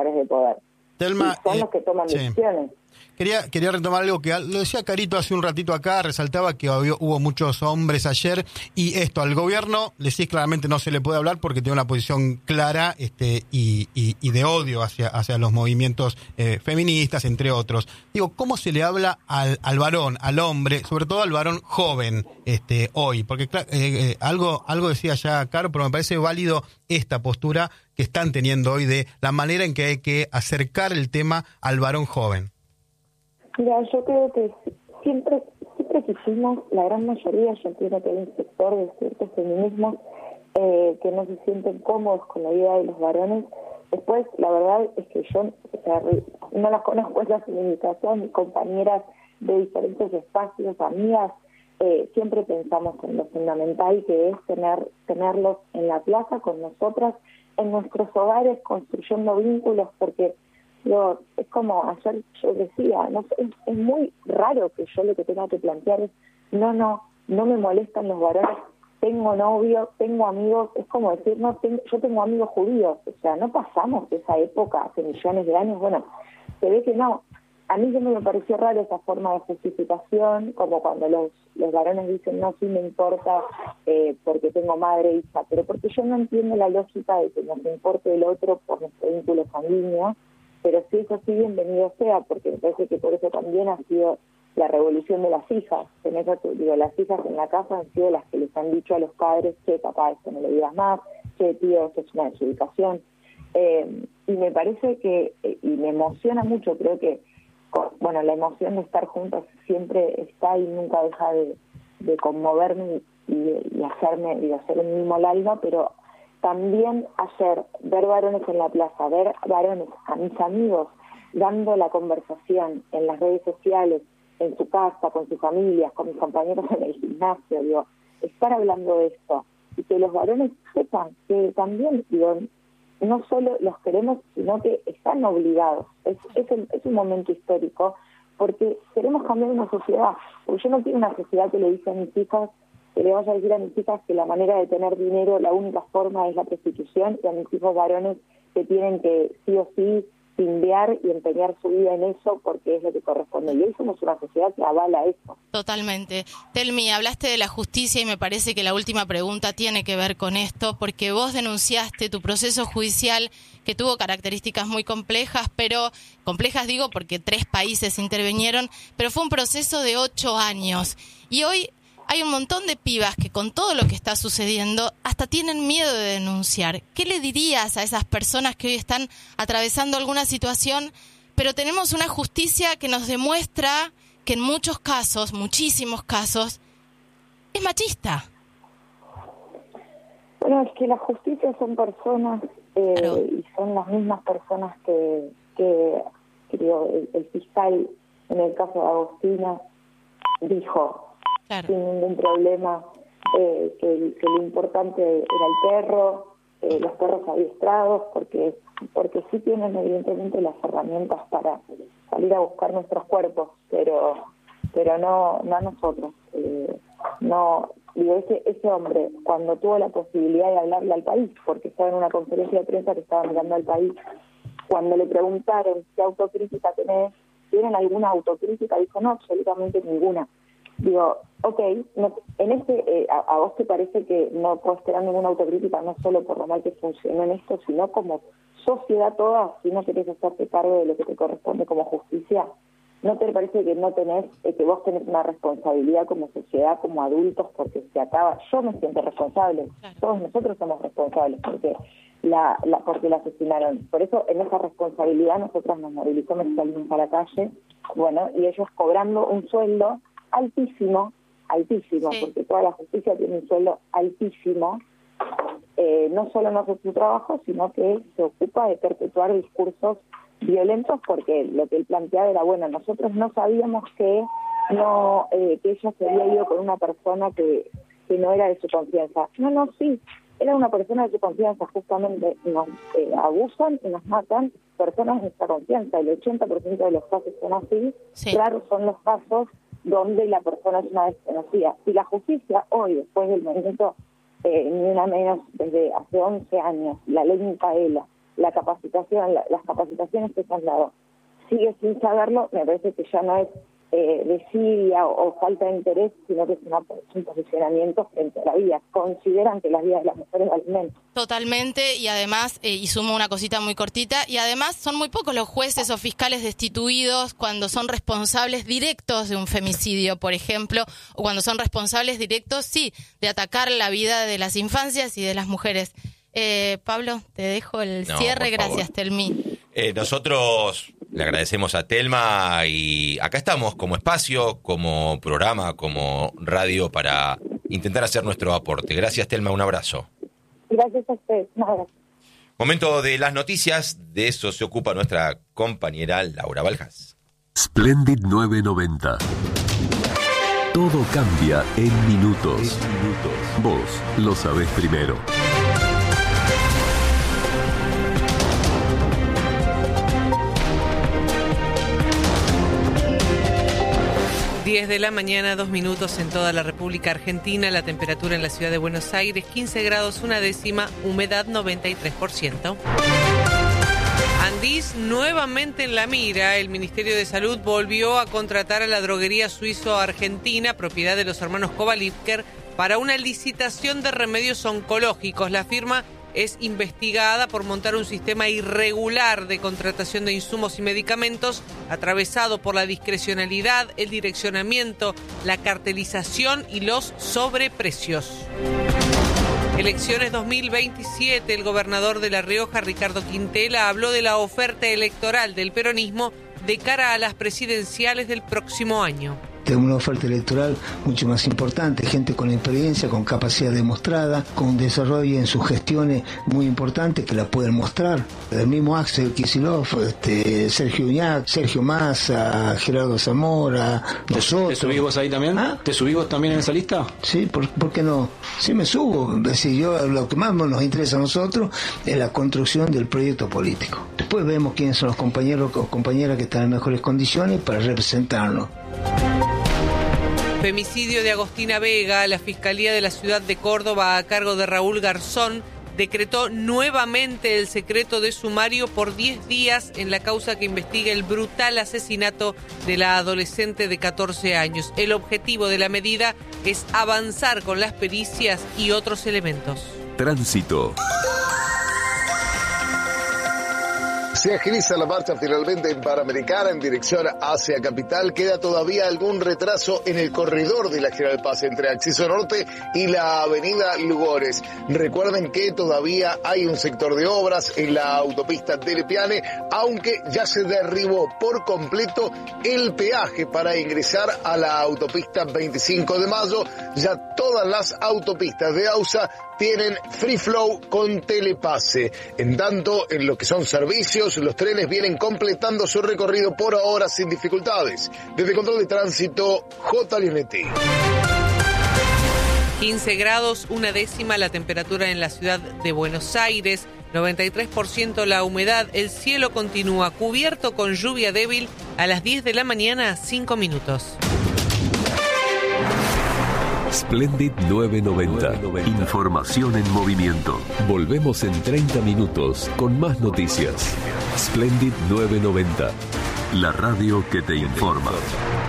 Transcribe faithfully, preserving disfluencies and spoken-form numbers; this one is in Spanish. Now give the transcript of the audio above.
lugares de poder. Telma, y son eh, los que toman sí. decisiones. Quería, quería retomar algo que lo decía Carito hace un ratito acá, resaltaba que había, hubo muchos hombres ayer, y esto, al gobierno, decís claramente no se le puede hablar porque tiene una posición clara este y, y, y de odio hacia, hacia los movimientos eh, feministas, entre otros. Digo, ¿cómo se le habla al, al varón, al hombre, sobre todo al varón joven este hoy? Porque eh, eh, algo, algo decía ya Caro, pero me parece válido esta postura que están teniendo hoy de la manera en que hay que acercar el tema al varón joven. Mira, yo creo que siempre siempre quisimos, la gran mayoría, yo entiendo que hay un sector de ciertos feminismos eh, que no se sienten cómodos con la vida de los varones. Después, la verdad es que yo o sea, no las conozco esas limitaciones, mis compañeras de diferentes espacios, amigas, eh, siempre pensamos en lo fundamental que es tener tenerlos en la plaza con nosotras, en nuestros hogares, construyendo vínculos, porque Yo, es como ayer yo decía, no sé, es, es muy raro que yo lo que tenga que plantear es, no, no, no me molestan los varones, tengo novio, tengo amigos, es como decir, no, tengo, yo tengo amigos judíos, o sea, no pasamos de esa época hace millones de años, bueno, se ve que no. A mí siempre me pareció raro esa forma de justificación, como cuando los, los varones dicen, no, sí me importa eh, porque tengo madre e hija, pero porque yo no entiendo la lógica de que nos importe el otro por nuestro vínculo sanguíneo. Pero sí, eso sí, bienvenido sea, porque me parece que por eso también ha sido la revolución de las hijas. En esa, digo, las hijas en la casa han sido las que les han dicho a los padres, che, papá, esto no lo digas más, che, tío, esto es una desubicación. Eh, y me parece que, y me emociona mucho, creo que, bueno, la emoción de estar juntos siempre está y nunca deja de, de conmoverme y, y hacerme, y hacer un mimo al alma, pero también ayer ver varones en la plaza, ver varones a mis amigos dando la conversación en las redes sociales, en su casa, con sus familias, con mis compañeros en el gimnasio, digo, estar hablando de esto y que los varones sepan que también, digo, no solo los queremos, sino que están obligados. Es, es, el, es un momento histórico porque queremos cambiar una sociedad, porque yo no quiero una sociedad que le dice a mis hijos, que le vaya a decir a mis hijas que la manera de tener dinero, la única forma es la prostitución, y a mis hijos varones que tienen que sí o sí timbear y empeñar su vida en eso porque es lo que corresponde. Y hoy somos una sociedad que avala eso. Totalmente. Telmi, hablaste de la justicia y me parece que la última pregunta tiene que ver con esto, porque vos denunciaste tu proceso judicial que tuvo características muy complejas, pero complejas digo porque tres países intervinieron, pero fue un proceso de ocho años. Y hoy hay un montón de pibas que con todo lo que está sucediendo hasta tienen miedo de denunciar. ¿Qué le dirías a esas personas que hoy están atravesando alguna situación, pero tenemos una justicia que nos demuestra que en muchos casos, muchísimos casos, es machista? Bueno, es que la justicia son personas eh, claro. y son las mismas personas que, que creo, el, el fiscal en el caso de Agostina dijo, claro, sin ningún problema, eh, que, que lo importante era el perro, eh, los perros adiestrados, porque porque sí tienen evidentemente las herramientas para salir a buscar nuestros cuerpos, pero pero no no a nosotros. Eh, no digo ese ese hombre cuando tuvo la posibilidad de hablarle al país, porque estaba en una conferencia de prensa que estaba mirando al país, cuando le preguntaron qué autocrítica tenés, ¿tienen alguna autocrítica? Dijo no, absolutamente ninguna. Digo, ok, no, en este, eh, a, a vos te parece que no puedes tener ninguna autocrítica, no solo por lo mal que funcionó en esto, sino como sociedad toda, si no querés hacerte cargo de lo que te corresponde como justicia. ¿No te parece que no tenés, eh, que vos tenés una responsabilidad como sociedad, como adultos, porque se acaba? Yo me siento responsable, claro. Todos nosotros somos responsables, porque la, la porque la asesinaron. Por eso, en esa responsabilidad, nosotras nos movilizamos y salimos a la calle, bueno, y ellos cobrando un sueldo altísimo, altísimo, sí, porque toda la justicia tiene un sueldo altísimo, eh, no solo no hace su trabajo, sino que se ocupa de perpetuar discursos violentos, porque lo que él planteaba era, bueno, nosotros no sabíamos que no eh, que ella se había ido con una persona que, que no era de su confianza. No, no, sí, era una persona de su confianza, justamente nos eh, abusan y nos matan personas de nuestra confianza, el ochenta por ciento de los casos son así, sí. Claro, son los casos donde la persona es una desconocida. Si la justicia hoy, después del movimiento, eh, ni una menos, desde hace once años, la ley Micaela, la capacitación, la, las capacitaciones que se han dado, sigue sin saberlo, me parece que ya no es eh, desidia o, o falta de interés, sino que es una, un posicionamiento frente a la vida. Consideran que las vidas de las mujeres valen menos. Totalmente, y además, eh, y sumo una cosita muy cortita, y además son muy pocos los jueces o fiscales destituidos cuando son responsables directos de un femicidio, por ejemplo, o cuando son responsables directos, sí, de atacar la vida de las infancias y de las mujeres. Eh, Pablo, te dejo el no, cierre, gracias, favor. Telmi. Eh, nosotros le agradecemos a Telma y acá estamos como espacio, como programa, como radio para intentar hacer nuestro aporte. Gracias, Telma, un abrazo. Gracias a ustedes. Nada. Momento de las noticias, de eso se ocupa nuestra compañera Laura Valjas. Splendid nueve noventa. Todo cambia en minutos. Vos lo sabés primero. diez de la mañana, dos minutos en toda la República Argentina. La temperatura en la ciudad de Buenos Aires, quince grados, una décima, humedad noventa y tres por ciento. Andís nuevamente en la mira. El Ministerio de Salud volvió a contratar a la droguería suizo-argentina, propiedad de los hermanos Kovalipker, para una licitación de remedios oncológicos. La firma es investigada por montar un sistema irregular de contratación de insumos y medicamentos, atravesado por la discrecionalidad, el direccionamiento, la cartelización y los sobreprecios. Elecciones dos mil veintisiete, el gobernador de La Rioja, Ricardo Quintela, habló de la oferta electoral del peronismo de cara a las presidenciales del próximo año. Tenemos una oferta electoral mucho más importante, gente con experiencia, con capacidad demostrada, con un desarrollo en sus gestiones muy importante que la pueden mostrar. El mismo Axel Kicillof, este, Sergio Uñac, Sergio Massa, Gerardo Zamora, nosotros. ¿Te subís vos ahí también? ¿Ah? ¿Te subís vos también en esa lista? Sí, ¿por, ¿por qué no? Sí me subo. Es decir, yo, lo que más nos interesa a nosotros es la construcción del proyecto político. Después vemos quiénes son los compañeros o compañeras que están en mejores condiciones para representarnos. Femicidio de Agostina Vega. La Fiscalía de la Ciudad de Córdoba, a cargo de Raúl Garzón, decretó nuevamente el secreto de sumario por diez días en la causa que investiga el brutal asesinato de la adolescente de catorce años. El objetivo de la medida es avanzar con las pericias y otros elementos. Tránsito. Se agiliza la marcha finalmente en Panamericana en dirección hacia Capital. Queda todavía algún retraso en el corredor de la General Paz entre Acceso Norte y la avenida Lugones. Recuerden que todavía hay un sector de obras en la autopista del Piane, aunque ya se derribó por completo el peaje para ingresar a la autopista veinticinco de mayo. Ya todas las autopistas de AUSA tienen free flow con telepase. En tanto, en lo que son servicios, los trenes vienen completando su recorrido por ahora sin dificultades. Desde Control de Tránsito, J. Leonetti. quince grados, una décima la temperatura en la ciudad de Buenos Aires, noventa y tres por ciento la humedad, el cielo continúa cubierto con lluvia débil a las diez de la mañana, cinco minutos. Splendid nueve noventa. Información en movimiento. Volvemos en treinta minutos con más noticias. Splendid nueve noventa. La radio que te informa.